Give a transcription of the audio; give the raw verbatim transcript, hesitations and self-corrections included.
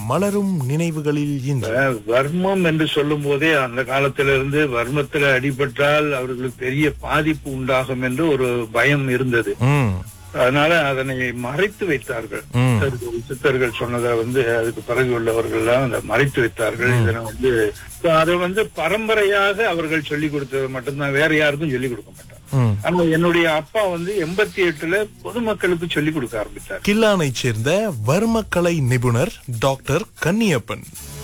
மலரும் நினைவுகளில் இன்று. அஹ், வர்மம் என்று சொல்லும் போதே அந்த காலத்திலிருந்து வர்மத்துல அடிபட்டால் அவர்களுக்கு பெரிய பாதிப்பு உண்டாகும் என்று ஒரு பயம் இருந்தது. ம், அதனால அதனை மறைத்து வைத்தார்கள். ம். சித்தர்கள் சித்தர்கள் சொன்னதை வந்து அதுக்கு பிறகு உள்ளவர்கள் எல்லாம் அதை மறைத்து வைத்தார்கள். இதனை வந்து அதை வந்து பரம்பரையாக அவர்கள் சொல்லிக் கொடுத்தது மட்டும்தான், வேற யாருக்கும் சொல்லிக் கொடுக்க மாட்டாங்க. ம். ஆனா என்னுடைய அப்பா வந்து எண்பத்தி எட்டுல பொதுமக்களுக்கு சொல்லிக் கொடுக்க ஆரம்பித்தார். கில்லானைச் சேர்ந்த வர்மக்கலை நிபுணர் டாக்டர் கன்னியப்பன்.